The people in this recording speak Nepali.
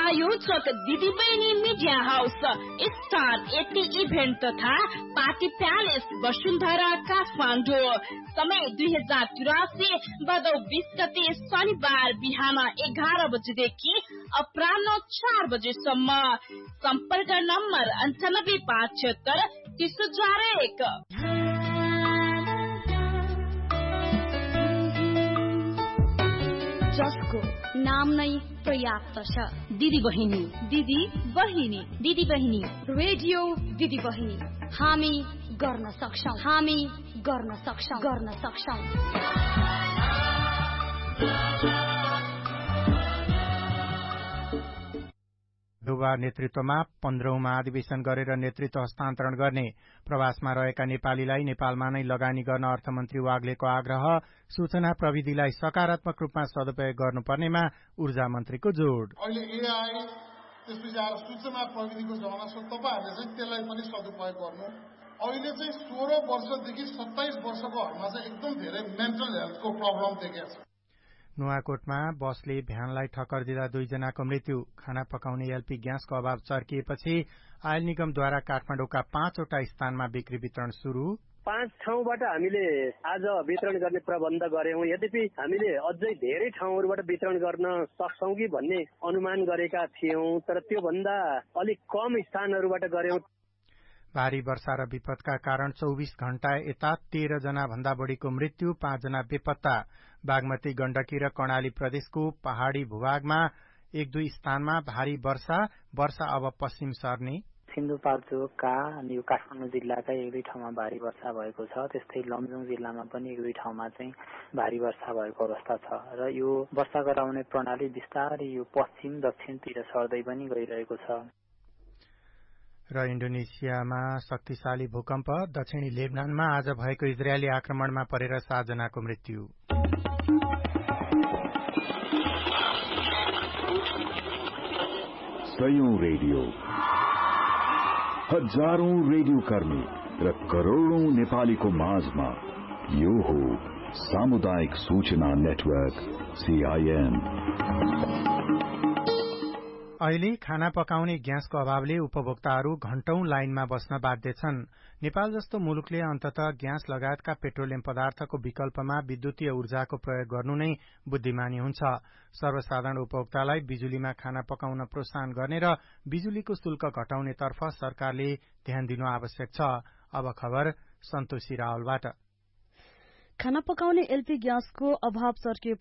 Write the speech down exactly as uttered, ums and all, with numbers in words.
प्रायोजक दिदीबहिनी media house, star eighty event तथा पार्टी प्यालेस वसुन्धरा काठमाडौँ। समय दुई हजार चौरासी भदौ बीस गते शनिबार बिहान एघार बजेदेखि अपराह्न चार बजेसम्म। सम्पर्क नम्बर अन्ठानब्बे पाँच छिहत्तर तीस हजार एक। जसको नाम नै पर्याप्त छ, दिदी बहिनी। दिदी बहिनी, दिदी बहिनी, रेडियो दिदी बहिनी। हामी गर्न सक्छौं, हामी गर्न सक्छौं, गर्न सक्छौं। युवा नेतृत्वमा पन्ध्रौं महाधिवेशन गरेर नेतृत्व हस्तान्तरण गर्ने, प्रवासमा रहेका नेपालीलाई नेपालमा नै लगानी गर्न अर्थमन्त्री वाग्लेको आग्रह, सूचना प्रविधिलाई सकारात्मक रूपमा सदुपयोग गर्नुपर्नेमा ऊर्जा मन्त्रीको जोड। अहिले एआई त्यसपछि आएर सूचना प्रविधिको जमाना छ, तपाईहरुले चाहिँ त्यसलाई पनि सदुपयोग गर्नु। अहिले चाहिँ सोह्र वर्षदेखि सत्ताइस वर्षकोहरुमा चाहिँ एकदम धेरै मेन्टल हेल्थको प्रब्लम देखिएको छ। नुवाकोटमा बसले भ्यानलाई ठक्कर दिँदा दुईजनाको मृत्यु, खाना पकाउने एलपी ग्यासको अभाव चर्किएपछि आयल निगमद्वारा काठमाडौँका पाँचवटा स्थानमा बिक्री वितरण शुरू। पाँच ठाउँबाट हामीले आज वितरण गर्ने प्रबन्ध गर्यौं, यद्यपि हामीले अझै धेरै ठाउँहरूबाट वितरण गर्न सक्छौं कि भन्ने अनुमान गरेका थियौं, तर त्यो भन्दा अलिक कम स्थानहरूबाट गर्यौं। भारी वर्षा र विपदका कारण चौबीस घण्टा यता तेह्र जना भन्दा बढ़ीको मृत्यु, पाँचजना बेपत्ता। बागमती, गण्डकी र कर्णाली प्रदेशको पहाड़ी भूभागमा एक दुई स्थानमा भारी वर्षा वर्षा अब पश्चिम सर्ने। सिन्धुपाल्चोकका अनि यो काठमाडौँ जिल्लाका एक दुई ठाउँमा भारी वर्षा भएको छ। त्यस्तै लमजुङ जिल्लामा पनि एक दुई ठाउँमा चाहिँ भारी वर्षा भएको अवस्था छ र यो वर्षा गराउने प्रणाली बिस्तारै यो पश्चिम दक्षिणतिर सर्दै पनि गइरहेको छ। र इन्डोनेसियामा शक्तिशाली भूकम्प, दक्षिणी लेबनानमा आज भएको इजरायली आक्रमणमा परेर सातजनाको मृत्यु। सयौं रेडियो, हजारौं रेडियो कर्मी र करोड़ौं नेपालीको माझमा यो हो सामुदायिक सूचना नेटवर्क सीआईएन। अहिले खाना पकाउने ग्यासको अभावले उपभोक्ताहरू घण्टौं लाइनमा बस्न बाध्य छन्। नेपाल जस्तो मुलुकले अन्ततः ग्यास लगायतका पेट्रोलियम पदार्थको विकल्पमा विद्युतीय ऊर्जाको प्रयोग गर्नु नै बुद्धिमानी हुन्छ। सर्वसाधारण उपभोक्तालाई बिजुलीमा खाना पकाउन प्रोत्साहन गर्ने र बिजुलीको शुल्क घटाउनेतर्फ सरकारले ध्यान दिनु आवश्यक छ। अब खबर सन्तोषी रावलबाट। खाना पकाउने एलपी ग्यासको अभाव चर्किए